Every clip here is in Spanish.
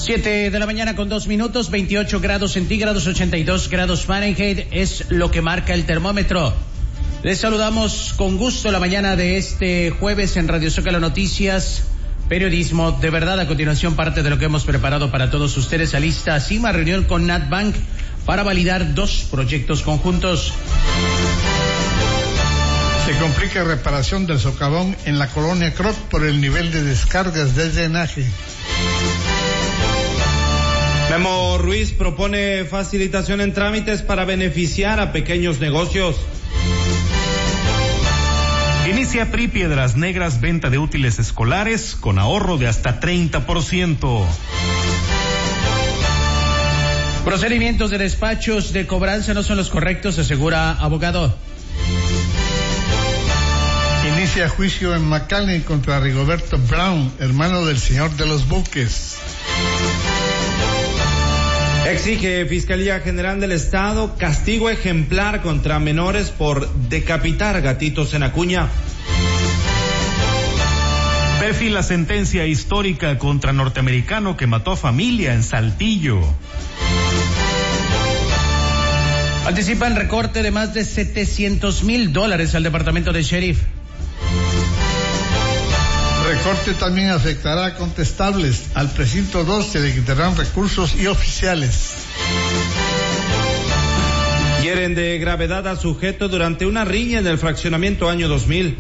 7 de la mañana con 2 minutos, 28 grados centígrados, 82 grados Fahrenheit es lo que marca el termómetro. Les saludamos con gusto la mañana de este jueves en Radio Zócalo Noticias, periodismo de verdad. A continuación, parte de lo que hemos preparado para todos ustedes. Alista CIMA, reunión con NatBank para validar 2 proyectos conjuntos. Se complica reparación del socavón en la colonia Croc por el nivel de descargas de drenaje. Memo Ruiz propone facilitación en trámites para beneficiar a pequeños negocios. Inicia PRI Piedras Negras venta de útiles escolares con ahorro de hasta 30%. Procedimientos de despachos de cobranza no son los correctos, asegura abogado. Inicia juicio en McAllen contra Rigoberto Brown, hermano del señor de los buques. Exige Fiscalía General del Estado castigo ejemplar contra menores por decapitar gatitos en Acuña. Perfila sentencia histórica contra norteamericano que mató a familia en Saltillo. Anticipan recorte de más de $700,000 al departamento de sheriff. Recorte también afectará a contestables. Al precinto 2 se le quitarán recursos y oficiales. Hieren de gravedad a sujeto durante una riña en el fraccionamiento año 2000.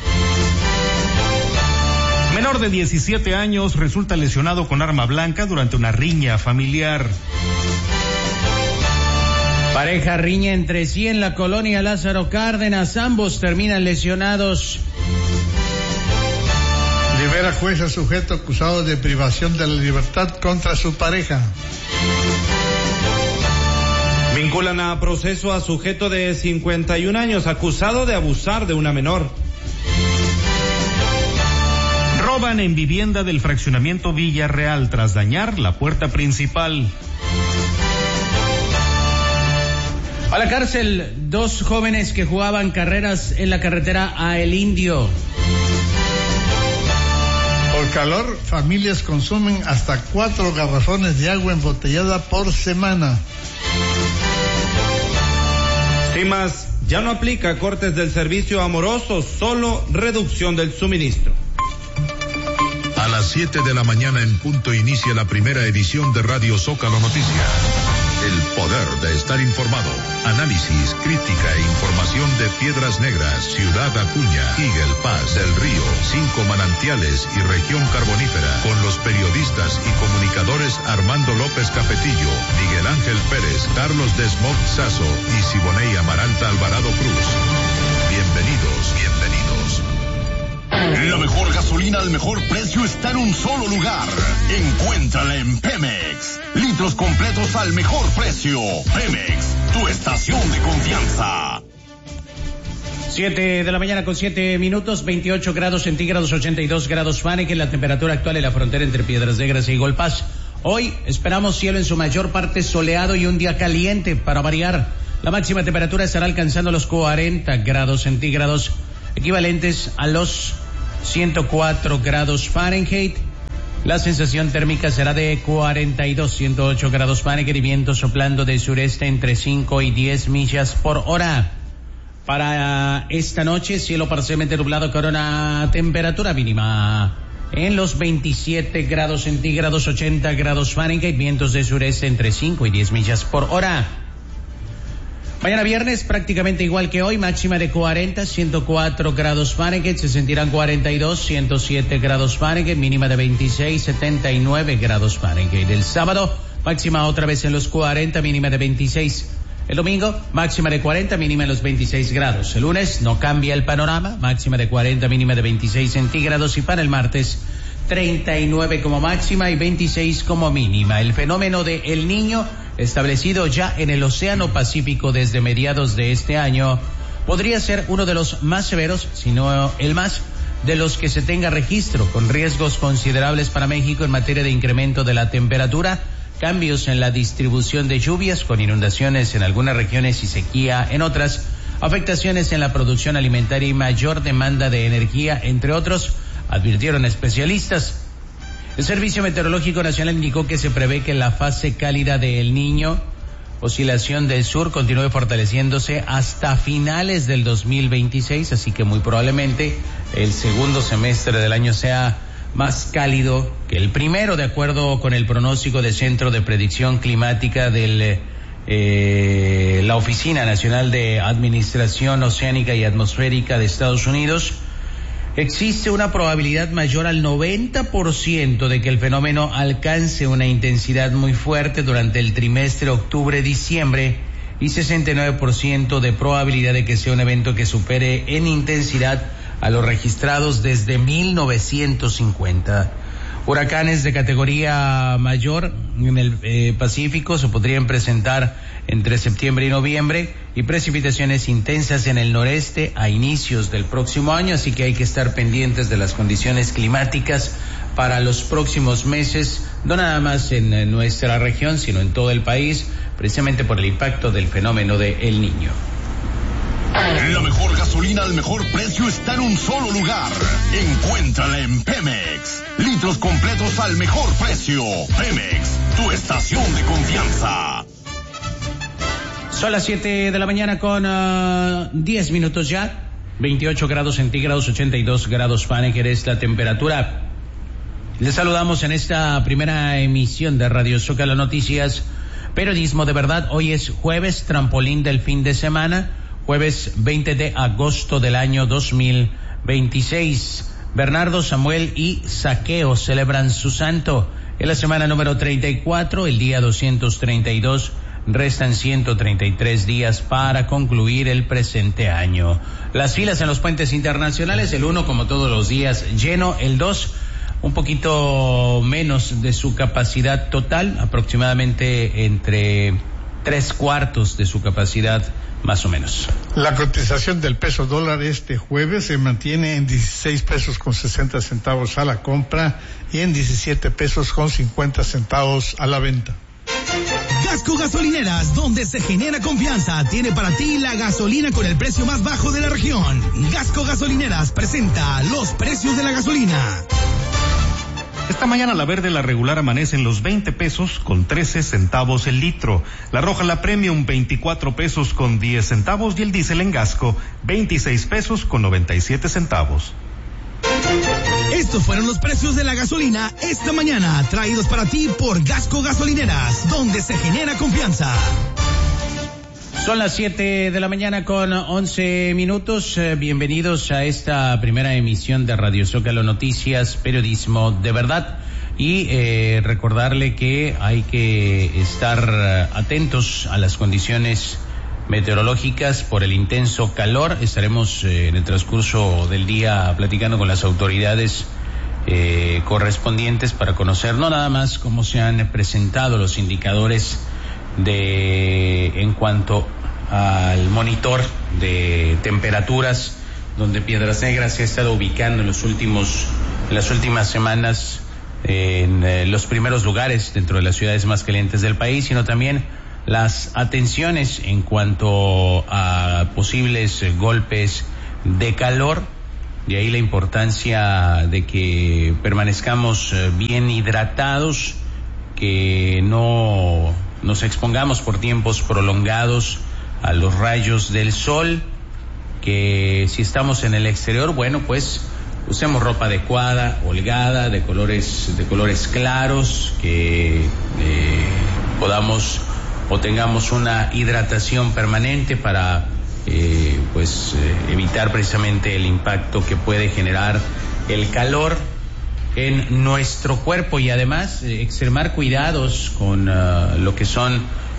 Menor de 17 años resulta lesionado con arma blanca durante una riña familiar. Pareja riña entre sí en la colonia Lázaro Cárdenas. Ambos terminan lesionados. Libera juez al sujeto acusado de privación de la libertad contra su pareja. Vinculan a proceso a sujeto de 51 años acusado de abusar de una menor. Roban en vivienda del fraccionamiento Villarreal tras dañar la puerta principal. A la cárcel 2 jóvenes que jugaban carreras en la carretera a El Indio. Por calor, familias consumen hasta 4 garrafones de agua embotellada por semana. CIMAS ya no aplica cortes del servicio amoroso, solo reducción del suministro. A las 7 de la mañana en punto inicia la primera edición de Radio Zócalo Noticias. El poder de estar informado. Análisis, crítica e información de Piedras Negras, Ciudad Acuña, Eagle Pass, Del Río, 5 Manantiales y Región Carbonífera. Con los periodistas y comunicadores Armando López Capetillo, Miguel Ángel Pérez, Carlos Desmond Sazo y Siboney Amaranta Alvarado Cruz. Bienvenidos. La mejor gasolina al mejor precio está en un solo lugar. Encuéntrala en Pemex. Litros completos al mejor precio. Pemex, tu estación de confianza. 7 de la mañana con 7 minutos, 28 grados centígrados, 82 grados Fahrenheit, la temperatura actual en la frontera entre Piedras Negras y Eagle Pass. Hoy esperamos cielo en su mayor parte soleado y un día caliente para variar. La máxima temperatura estará alcanzando los 40 grados centígrados, equivalentes a los 104 grados Fahrenheit. La sensación térmica será de 42, 108 grados Fahrenheit y viento soplando de sureste entre 5 y 10 millas por hora. Para esta noche, cielo parcialmente nublado con una temperatura mínima en los 27 grados centígrados, 80 grados Fahrenheit, vientos de sureste entre 5 y 10 millas por hora. Mañana viernes prácticamente igual que hoy, máxima de 40, 104 grados Fahrenheit, se sentirán 42, 107 grados Fahrenheit, mínima de 26, 79 grados Fahrenheit. El sábado, máxima otra vez en los 40, mínima de 26. El domingo, máxima de 40, mínima en los 26 grados. El lunes no cambia el panorama, máxima de 40, mínima de 26 centígrados. Y para el martes, 39 como máxima y 26 como mínima. El fenómeno de El Niño, establecido ya en el Océano Pacífico desde mediados de este año, podría ser uno de los más severos, si no el más, de los que se tenga registro, con riesgos considerables para México en materia de incremento de la temperatura, cambios en la distribución de lluvias, con inundaciones en algunas regiones y sequía en otras, afectaciones en la producción alimentaria y mayor demanda de energía, entre otros, advirtieron especialistas. El Servicio Meteorológico Nacional indicó que se prevé que la fase cálida del Niño, oscilación del sur, continúe fortaleciéndose hasta finales del 2026, así que muy probablemente el segundo semestre del año sea más cálido que el primero, de acuerdo con el pronóstico del Centro de Predicción Climática de la Oficina Nacional de Administración Oceánica y Atmosférica de Estados Unidos. Existe una probabilidad mayor al 90% de que el fenómeno alcance una intensidad muy fuerte durante el trimestre octubre-diciembre y 69% de probabilidad de que sea un evento que supere en intensidad a los registrados desde 1950. Huracanes de categoría mayor en el Pacífico se podrían presentar entre septiembre y noviembre y precipitaciones intensas en el noreste a inicios del próximo año, así que hay que estar pendientes de las condiciones climáticas para los próximos meses, no nada más en nuestra región, sino en todo el país, precisamente por el impacto del fenómeno de El Niño. La mejor gasolina al mejor precio está en un solo lugar. Encuéntrala en Pemex. Litros completos al mejor precio. Pemex, tu estación de confianza. Son las 7 de la mañana con 10 minutos ya. 28 grados centígrados, 82 grados Fahrenheit es la temperatura. Les saludamos en esta primera emisión de Radio Zócalo Noticias, periodismo de verdad. Hoy es jueves, trampolín del fin de semana. Jueves 20 de agosto del año 2026. Bernardo, Samuel y Saqueo celebran su santo. En la semana número 34, el día 232, restan 133 días para concluir el presente año. Las filas en los puentes internacionales, el 1 como todos los días lleno, el 2 un poquito menos de su capacidad total, aproximadamente entre 3/4 de su capacidad más o menos. La cotización del peso dólar este jueves se mantiene en 16 pesos con 60 centavos a la compra y en 17 pesos con 50 centavos a la venta. Gasco Gasolineras, donde se genera confianza, tiene para ti la gasolina con el precio más bajo de la región. Gasco Gasolineras presenta los precios de la gasolina. Esta mañana la verde, la regular, amanece en los 20 pesos con 13 centavos el litro. La roja, la premium, 24 pesos con 10 centavos y el diésel en Gasco, 26 pesos con 97 centavos. Estos fueron los precios de la gasolina esta mañana, traídos para ti por Gasco Gasolineras, donde se genera confianza. Son las 7 de la mañana con 11 minutos. Bienvenidos a esta primera emisión de Radio Zócalo Noticias, periodismo de verdad. Y recordarle que hay que estar atentos a las condiciones meteorológicas por el intenso calor. Estaremos en el transcurso del día platicando con las autoridades correspondientes para conocer no nada más cómo se han presentado los indicadores en cuanto al monitor de temperaturas, donde Piedras Negras se ha estado ubicando en las últimas semanas en los primeros lugares dentro de las ciudades más calientes del país, sino también las atenciones en cuanto a posibles golpes de calor. De ahí la importancia de que permanezcamos bien hidratados, que no nos expongamos por tiempos prolongados a los rayos del sol, que si estamos en el exterior, bueno, pues usemos ropa adecuada, holgada, de colores claros, que podamos o tengamos una hidratación permanente para evitar precisamente el impacto que puede generar el calor en nuestro cuerpo, y además extremar cuidados con lo que son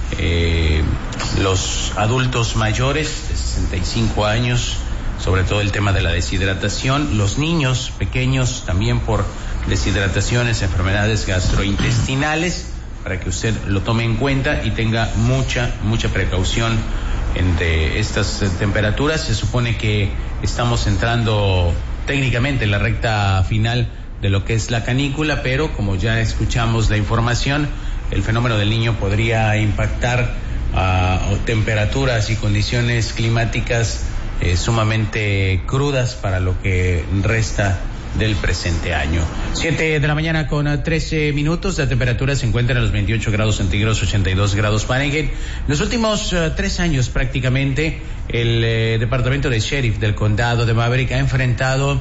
los adultos mayores de 65 años, sobre todo el tema de la deshidratación, los niños pequeños también por deshidrataciones, enfermedades gastrointestinales, para que usted lo tome en cuenta y tenga mucha precaución entre estas temperaturas. Se supone que estamos entrando técnicamente en la recta final de lo que es la canícula, pero como ya escuchamos la información, el fenómeno del Niño podría impactar a temperaturas y condiciones climáticas sumamente crudas para lo que resta del presente año. 7 de la mañana con 13 minutos, la temperatura se encuentra en los 28 grados centígrados, 82 grados Fahrenheit. Los últimos 3 años prácticamente el departamento de sheriff del condado de Maverick ha enfrentado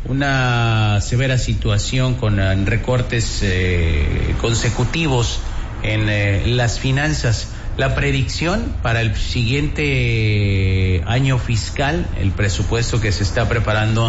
una severa situación con recortes consecutivos en las finanzas. La predicción para el siguiente año fiscal, el presupuesto que se está preparando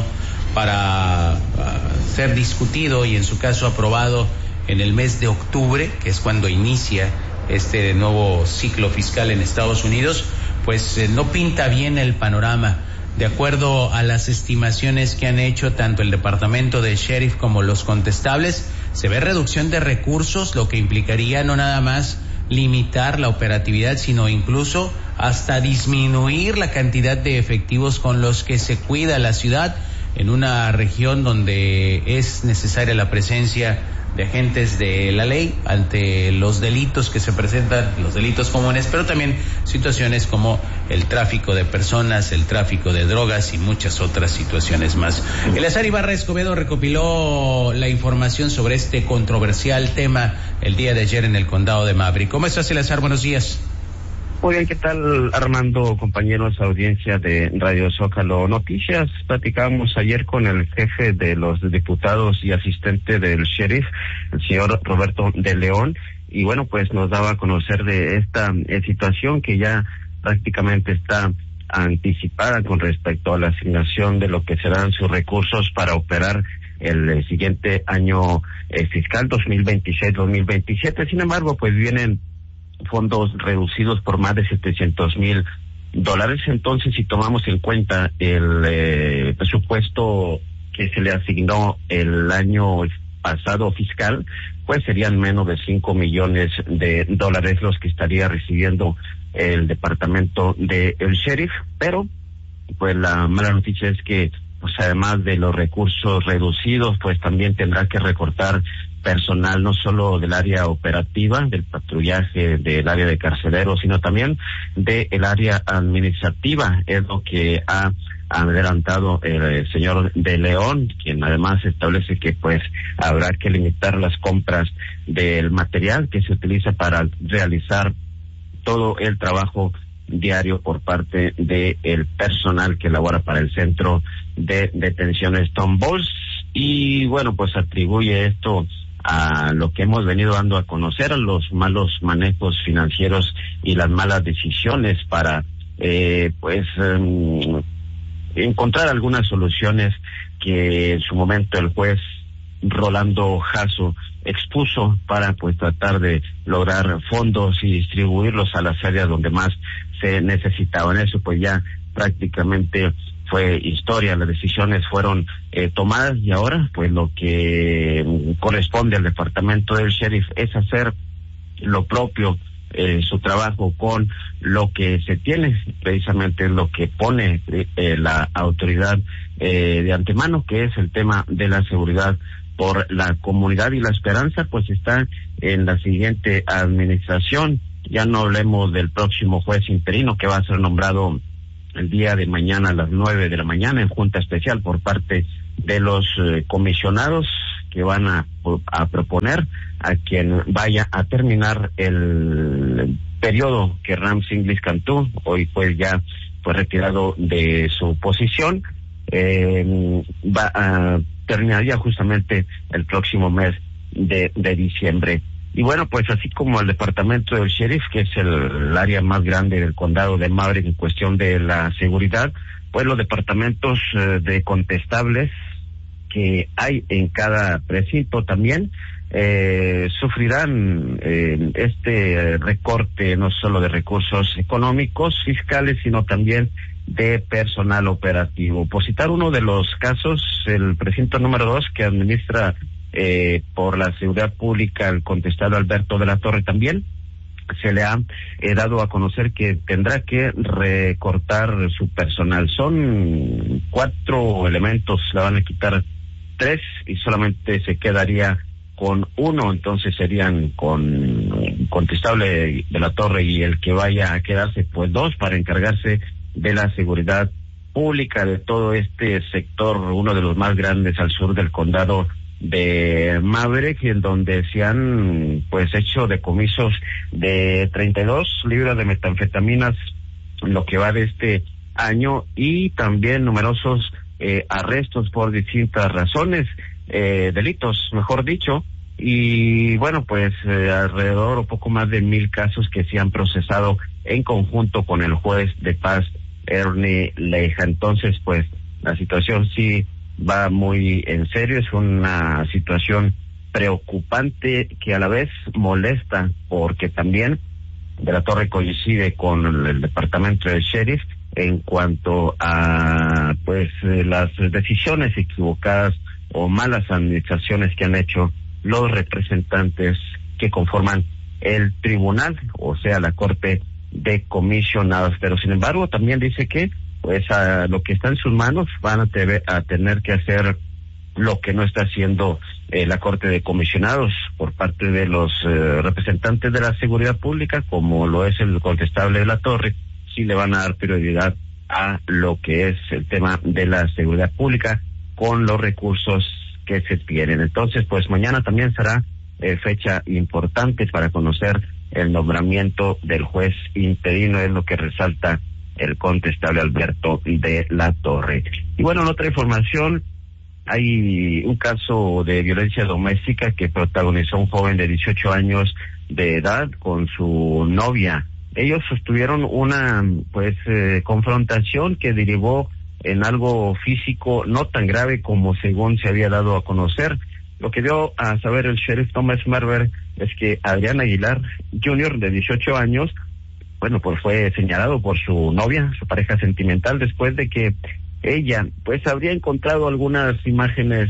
para ser discutido y en su caso aprobado en el mes de octubre, que es cuando inicia este nuevo ciclo fiscal en Estados Unidos, pues no pinta bien el panorama. De acuerdo a las estimaciones que han hecho tanto el departamento de sheriff como los contestables, se ve reducción de recursos, lo que implicaría no nada más limitar la operatividad, sino incluso hasta disminuir la cantidad de efectivos con los que se cuida la ciudad en una región donde es necesaria la presencia de agentes de la ley ante los delitos que se presentan, los delitos comunes, pero también situaciones como el tráfico de personas, el tráfico de drogas y muchas otras situaciones más. Eleazar Ibarra Escobedo recopiló la información sobre este controversial tema el día de ayer en el condado de Maverick. ¿Cómo estás, Eleazar? Buenos días. Muy bien, ¿qué tal, Armando, compañeros, audiencia de Radio Zócalo Noticias? Platicábamos ayer con el jefe de los diputados y asistente del sheriff, el señor Roberto de León, y bueno, pues nos daba a conocer de esta situación que ya prácticamente está anticipada con respecto a la asignación de lo que serán sus recursos para operar el siguiente año fiscal 2026-2027. Sin embargo, pues vienen fondos reducidos por más de $700,000. Entonces, si tomamos en cuenta el presupuesto que se le asignó el año pasado fiscal, pues serían menos de $5 millones los que estaría recibiendo el departamento del sheriff. Pero pues la mala noticia es que pues además de los recursos reducidos, pues también tendrá que recortar personal, no solo del área operativa, del patrullaje, del área de carceleros, sino también del área administrativa. Es lo que ha adelantado el señor de León, quien además establece que pues habrá que limitar las compras del material que se utiliza para realizar todo el trabajo diario por parte del personal que labora para el centro de detención Stone Balls. Y bueno, pues atribuye esto a lo que hemos venido dando a conocer, a los malos manejos financieros y las malas decisiones para encontrar algunas soluciones que en su momento el juez Rolando Jasso expuso para pues tratar de lograr fondos y distribuirlos a las áreas donde más se necesitaban. Eso pues ya prácticamente fue historia, las decisiones fueron tomadas y ahora pues lo que corresponde al departamento del sheriff es hacer lo propio, su trabajo con lo que se tiene, precisamente lo que pone la autoridad de antemano, que es el tema de la seguridad por la comunidad, y la esperanza pues está en la siguiente administración. Ya no hablemos del próximo juez interino que va a ser nombrado el día de mañana a las 9 de la mañana en junta especial por parte de los comisionados, que van a proponer a quien vaya a terminar el periodo que Rams Inglis Cantú, hoy pues ya fue retirado de su posición, terminaría justamente el próximo mes de diciembre. Y bueno, pues así como el departamento del sheriff, que es el área más grande del condado de Maverick en cuestión de la seguridad, pues los departamentos de contestables que hay en cada precinto también sufrirán este recorte no solo de recursos económicos, fiscales, sino también de personal operativo. Por citar uno de los casos, el precinto número 2 que administra por la seguridad pública el contestado Alberto de la Torre, también se le ha dado a conocer que tendrá que recortar su personal. Son 4 elementos, le van a quitar 3 y solamente se quedaría con 1, entonces serían con contestable de la Torre y el que vaya a quedarse pues 2 para encargarse de la seguridad pública de todo este sector, uno de los más grandes al sur del condado de Maverick, en donde se han pues hecho decomisos de 32 libras de metanfetaminas en lo que va de este año, y también numerosos arrestos por distintas razones, delitos, mejor dicho, y bueno, pues alrededor o poco más de 1,000 casos que se han procesado en conjunto con el juez de paz Ernie Leija. Entonces, pues la situación sí va muy en serio, es una situación preocupante que a la vez molesta, porque también de la Torre coincide con el departamento del sheriff en cuanto a pues las decisiones equivocadas o malas administraciones que han hecho los representantes que conforman el tribunal, o sea, la Corte de Comisionados. Pero sin embargo también dice que pues a lo que está en sus manos van a tener que hacer lo que no está haciendo la Corte de Comisionados por parte de los representantes de la seguridad pública, como lo es el contestable de la Torre. Sí le van a dar prioridad a lo que es el tema de la seguridad pública con los recursos que se tienen. Entonces, pues mañana también será fecha importante para conocer el nombramiento del juez interino, es lo que resalta el contestable Alberto de la Torre. Y bueno, en otra información, hay un caso de violencia doméstica que protagonizó un joven de 18 años de edad con su novia. Ellos sostuvieron una confrontación que derivó en algo físico no tan grave como según se había dado a conocer. Lo que dio a saber el sheriff Thomas Marver es que Adrián Aguilar Jr., de 18 años, pues fue señalado por su novia, su pareja sentimental, después de que ella pues habría encontrado algunas imágenes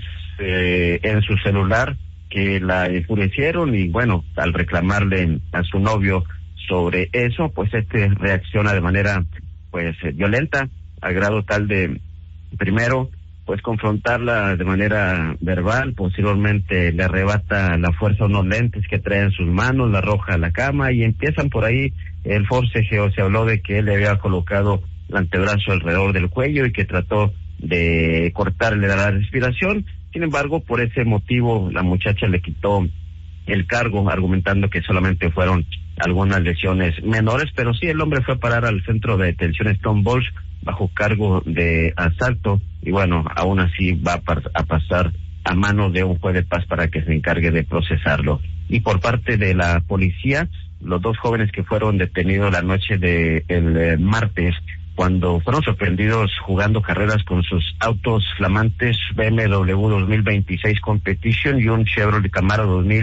en su celular que la enfurecieron, y bueno, al reclamarle a su novio sobre eso, pues reacciona de manera violenta, a grado tal de primero pues confrontarla de manera verbal, posteriormente le arrebata la fuerza unos lentes que trae en sus manos, la arroja a la cama y empiezan por ahí el forcejeo. Se habló de que él le había colocado el antebrazo alrededor del cuello y que trató de cortarle la respiración. Sin embargo, por ese motivo la muchacha le quitó el cargo, argumentando que solamente fueron algunas lesiones menores, pero sí, el hombre fue a parar al centro de detención Stone Balls bajo cargo de asalto, y bueno, aún así va a pasar a manos de un juez de paz para que se encargue de procesarlo. Y por parte de la policía, los dos jóvenes que fueron detenidos la noche del martes, cuando fueron sorprendidos jugando carreras con sus autos flamantes BMW 2026 Competition y un Chevrolet Camaro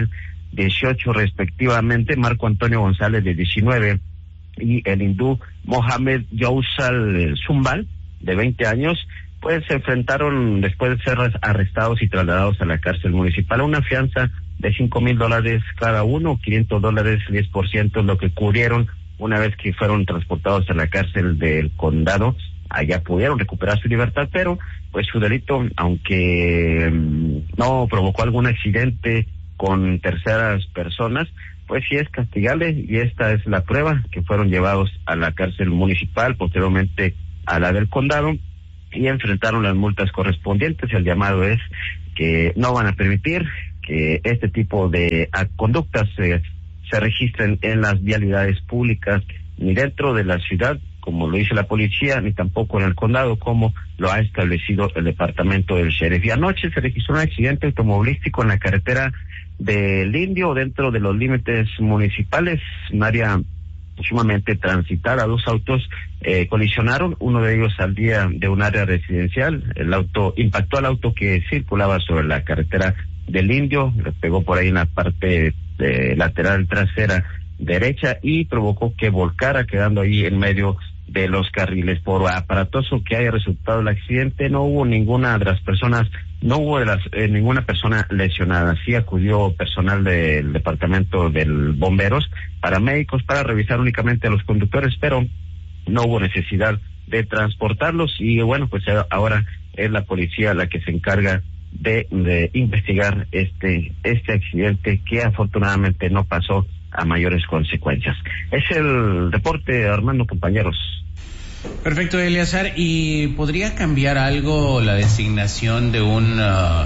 2018 respectivamente, Marco Antonio González, de 19, y el hindú Mohamed Yousal Zumbal, de 20 años, pues se enfrentaron, después de ser arrestados y trasladados a la cárcel municipal, a una fianza de $5,000 cada uno, $500, 10% es lo que cubrieron. Una vez que fueron transportados a la cárcel del condado, allá pudieron recuperar su libertad, pero pues su delito, aunque no provocó algún accidente con terceras personas, pues sí es castigable, y esta es la prueba, que fueron llevados a la cárcel municipal, posteriormente a la del condado, y enfrentaron las multas correspondientes. El llamado es que no van a permitir que este tipo de conductas se registren en las vialidades públicas, ni dentro de la ciudad, como lo dice la policía, ni tampoco en el condado, como lo ha establecido el departamento del sheriff. Y anoche se registró un accidente automovilístico en la carretera del Indio, dentro de los límites municipales, un área sumamente transitada. Dos autos colisionaron, uno de ellos salía de un área residencial, el auto impactó al auto que circulaba sobre la carretera del Indio, le pegó por ahí en la parte lateral trasera derecha y provocó que volcara, quedando ahí en medio de los carriles. Por aparatoso que haya resultado el accidente, no hubo ninguna de las personas, ninguna persona lesionada. Sí acudió personal del departamento del bomberos, paramédicos, para revisar únicamente a los conductores, pero no hubo necesidad de transportarlos. Y bueno, pues ahora es la policía la que se encarga de investigar este accidente, que afortunadamente no pasó a mayores consecuencias. Es el reporte, Armando, compañeros. Perfecto, Eleazar. ¿Y podría cambiar algo la designación de un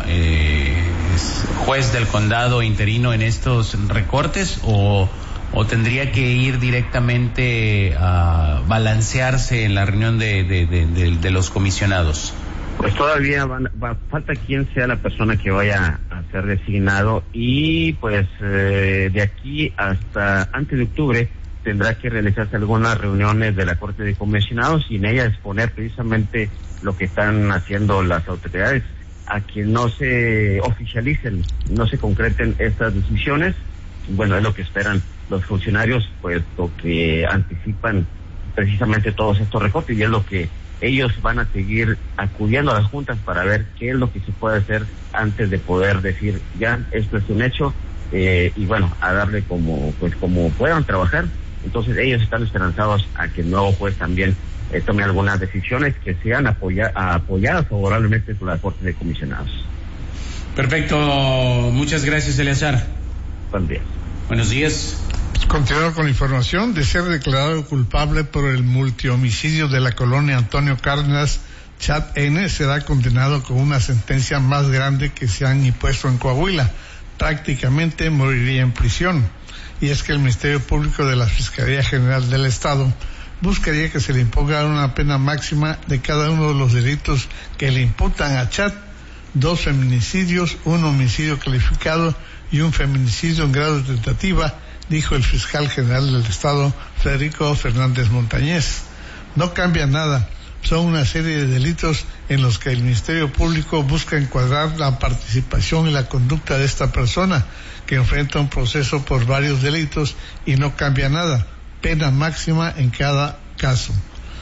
juez del condado interino en estos recortes o tendría que ir directamente a balancearse en la reunión de los comisionados? Pues todavía falta quién sea la persona que vaya a ser designado y pues de aquí hasta antes de octubre tendrá que realizarse algunas reuniones de la Corte de Comisionados y en ellas exponer precisamente lo que están haciendo las autoridades. A que no se oficialicen, no se concreten estas decisiones, bueno, es lo que esperan los funcionarios, pues lo que anticipan precisamente todos estos recortes y es lo que ellos van a seguir acudiendo a las juntas para ver qué es lo que se puede hacer antes de poder decir ya esto es un hecho y bueno, a darle como puedan trabajar. Entonces ellos están esperanzados a que el nuevo juez también tome algunas decisiones que sean apoyadas favorablemente por la Corte de Comisionados. Perfecto, muchas gracias, Eleazar. Buen día. Buenos días. Continuamos con la información. De ser declarado culpable por el multihomicidio de la colonia Antonio Cárdenas, Chad N. será condenado con una sentencia más grande que se han impuesto en Coahuila. Prácticamente moriría en prisión. Y es que el Ministerio Público de la Fiscalía General del Estado buscaría que se le imponga una pena máxima de cada uno de los delitos que le imputan a Chad: 2 feminicidios, 1 homicidio calificado y 1 feminicidio en grado de tentativa, dijo el fiscal general del Estado, Federico Fernández Montañez. No cambia nada, son una serie de delitos en los que el Ministerio Público busca encuadrar la participación y la conducta de esta persona, que enfrenta un proceso por varios delitos y no cambia nada, pena máxima en cada caso.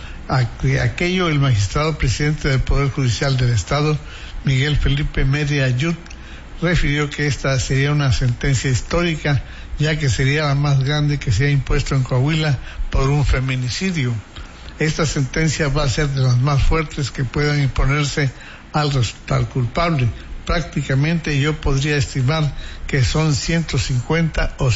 Aquello el magistrado presidente del Poder Judicial del Estado, Miguel Felipe Media Ayud, refirió que esta sería una sentencia histórica, ya que sería la más grande que se ha impuesto en Coahuila por un feminicidio. Esta sentencia va a ser de las más fuertes que puedan imponerse al resultar culpable. Prácticamente yo podría estimar que son 150 o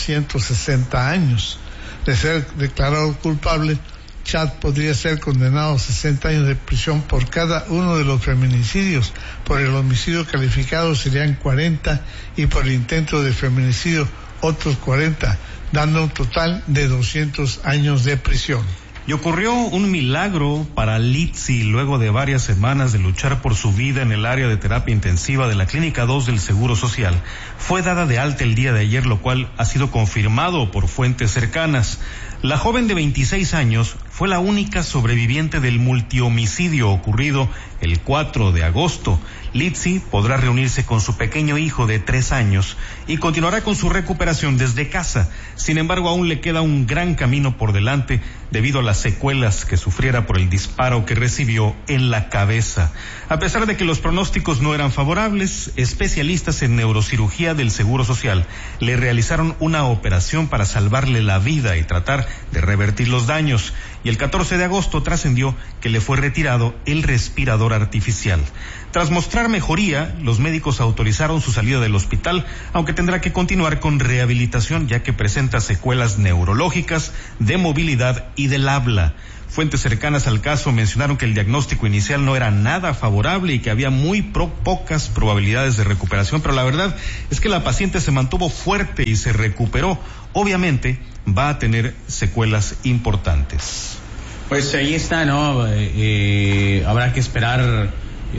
160 años. De ser declarado culpable, Chad podría ser condenado a 60 años de prisión por cada uno de los feminicidios. Por el homicidio calificado serían 40 y por el intento de feminicidio otros 40, dando un total de 200 años de prisión. Y ocurrió un milagro para Litsi luego de varias semanas de luchar por su vida en el área de terapia intensiva de la Clínica 2 del Seguro Social. Fue dada de alta el día de ayer, lo cual ha sido confirmado por fuentes cercanas. La joven de 26 años fue la única sobreviviente del multihomicidio ocurrido el 4 de agosto. Litsi podrá reunirse con su pequeño hijo de 3 años y continuará con su recuperación desde casa. Sin embargo, aún le queda un gran camino por delante debido a las secuelas que sufriera por el disparo que recibió en la cabeza. A pesar de que los pronósticos no eran favorables, especialistas en neurocirugía del Seguro Social le realizaron una operación para salvarle la vida y tratar de revertir los daños. Y el 14 de agosto trascendió que le fue retirado el respirador artificial. Tras mostrar mejoría, los médicos autorizaron su salida del hospital, aunque tendrá que continuar con rehabilitación ya que presenta secuelas neurológicas, de movilidad y del habla. Fuentes cercanas al caso mencionaron que el diagnóstico inicial no era nada favorable y que había muy pocas probabilidades de recuperación, pero la verdad es que la paciente se mantuvo fuerte y se recuperó. Obviamente va a tener secuelas importantes. Pues ahí está, ¿no? Habrá que esperar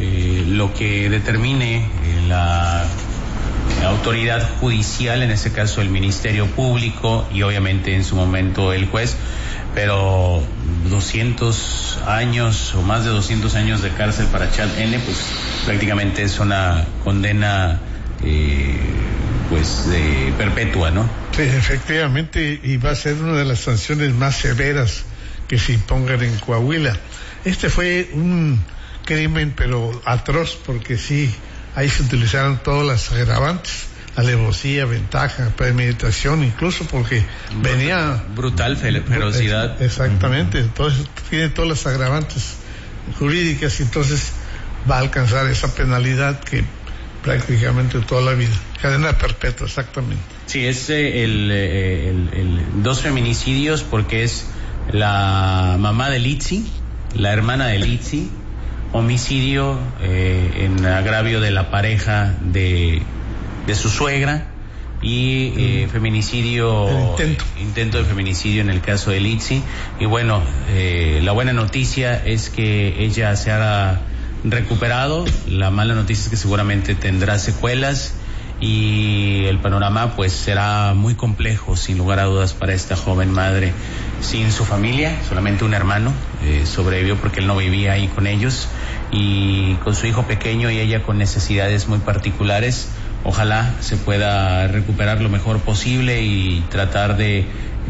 lo que determine la autoridad judicial, en este caso el Ministerio Público y obviamente en su momento el juez, pero 200 años o más de 200 años de cárcel para Chad N, pues prácticamente es una condena pues de perpetua, ¿no? Sí, efectivamente, y va a ser una de las sanciones más severas que se impongan en Coahuila. Este fue un crimen pero atroz, porque sí, ahí se utilizaron todas las agravantes: alevosía, ventaja, premeditación, incluso porque venía brutal ferocidad. Exactamente, entonces tiene todas las agravantes jurídicas y entonces va a alcanzar esa penalidad que prácticamente toda la vida, cadena perpetua, exactamente. Sí, es el 2 feminicidios porque es la mamá de Litsi la hermana de Litsi, homicidio en agravio de la pareja de su suegra y feminicidio, intento de feminicidio en el caso de Litsi. Y bueno, la buena noticia es que ella se ha recuperado, la mala noticia es que seguramente tendrá secuelas y el panorama pues será muy complejo, sin lugar a dudas, para esta joven madre sin su familia. Solamente un hermano sobrevivió porque él no vivía ahí con ellos, y con su hijo pequeño y ella con necesidades muy particulares. Ojalá se pueda recuperar lo mejor posible y tratar de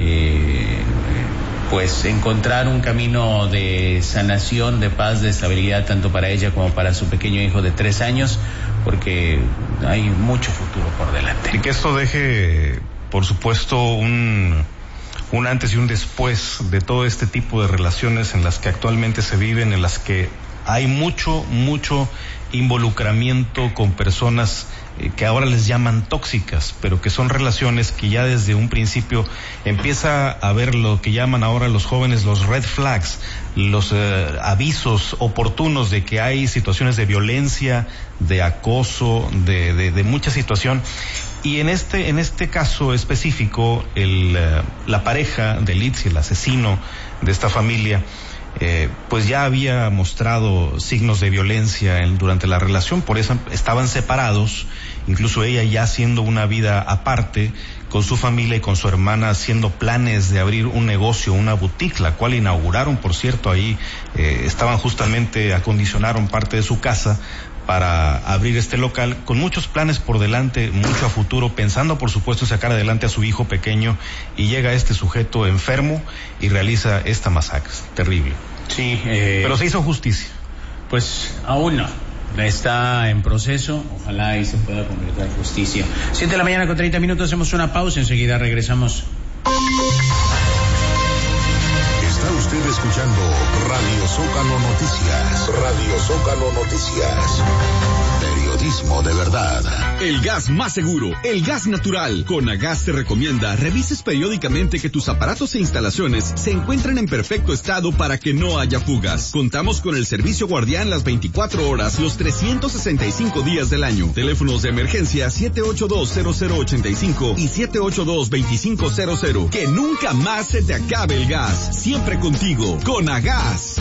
pues encontrar un camino de sanación, de paz, de estabilidad, tanto para ella como para su pequeño hijo de 3 años, porque hay mucho futuro por delante. Y que esto deje, por supuesto, un antes y un después de todo este tipo de relaciones en las que actualmente se viven, en las que hay mucho involucramiento con personas que ahora les llaman tóxicas, pero que son relaciones que ya desde un principio empieza a ver lo que llaman ahora los jóvenes los red flags, los avisos oportunos de que hay situaciones de violencia, de acoso, de mucha situación. Y en este caso específico, la pareja de Litsi, el asesino de esta familia, pues ya había mostrado signos de violencia durante la relación, por eso estaban separados, incluso ella ya haciendo una vida aparte con su familia y con su hermana, haciendo planes de abrir un negocio, una boutique, la cual inauguraron, por cierto, ahí acondicionaron parte de su casa para abrir este local, con muchos planes por delante, mucho a futuro, pensando por supuesto sacar adelante a su hijo pequeño, y llega este sujeto enfermo y realiza esta masacre terrible. Sí, pero se hizo justicia. Pues aún no, está en proceso, ojalá y se pueda concretar justicia. 7:30 a.m, hacemos una pausa, enseguida regresamos. Está usted escuchando Radio Zócalo Noticias. Radio Zócalo Noticias. Periodismo de verdad. El gas más seguro, el gas natural. Conagas te recomienda revises periódicamente que tus aparatos e instalaciones se encuentren en perfecto estado para que no haya fugas. Contamos con el servicio guardián las 24 horas, los 365 días del año. Teléfonos de emergencia 782-0085 y 782-2500. Que nunca más se te acabe el gas. Siempre contigo, Conagas.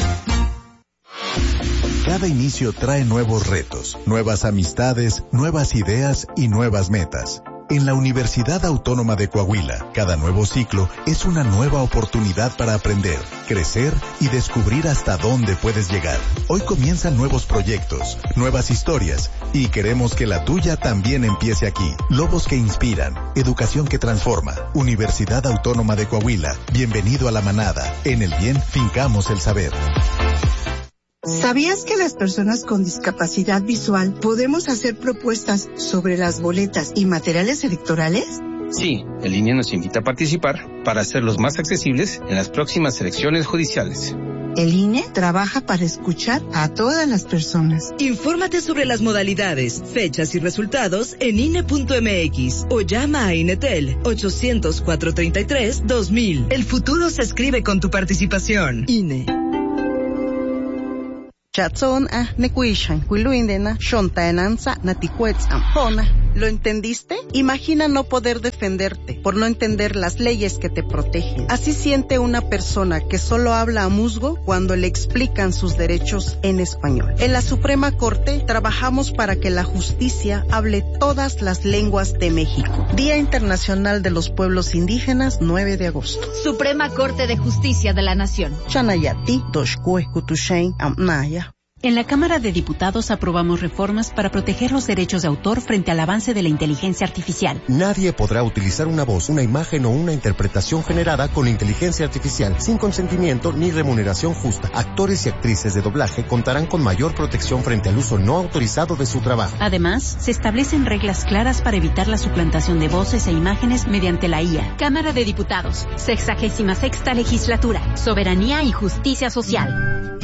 Cada inicio trae nuevos retos, nuevas amistades, nuevas ideas y nuevas metas. En la Universidad Autónoma de Coahuila, cada nuevo ciclo es una nueva oportunidad para aprender, crecer y descubrir hasta dónde puedes llegar. Hoy comienzan nuevos proyectos, nuevas historias, y queremos que la tuya también empiece aquí. Lobos que inspiran, educación que transforma. Universidad Autónoma de Coahuila, bienvenido a la manada. En el bien, fincamos el saber. ¿Sabías que las personas con discapacidad visual podemos hacer propuestas sobre las boletas y materiales electorales? Sí, el INE nos invita a participar para hacerlos más accesibles en las próximas elecciones judiciales. El INE trabaja para escuchar a todas las personas. Infórmate sobre las modalidades, fechas y resultados en INE.mx o llama a INETEL 800-433-2000. El futuro se escribe con tu participación. INE. ¿Lo entendiste? Imagina no poder defenderte por no entender las leyes que te protegen. Así siente una persona que solo habla a musgo cuando le explican sus derechos en español. En la Suprema Corte trabajamos para que la justicia hable todas las lenguas de México. Día Internacional de los Pueblos Indígenas, 9 de agosto. Suprema Corte de Justicia de la Nación. Chanayati, Doshkuekutushain, Amnaya. En la Cámara de Diputados aprobamos reformas para proteger los derechos de autor frente al avance de la inteligencia artificial. Nadie podrá utilizar una voz, una imagen o una interpretación generada con inteligencia artificial sin consentimiento ni remuneración justa. Actores y actrices de doblaje contarán con mayor protección frente al uso no autorizado de su trabajo. Además, se establecen reglas claras para evitar la suplantación de voces e imágenes mediante la IA. Cámara de Diputados, 66ª Legislatura, Soberanía y Justicia Social.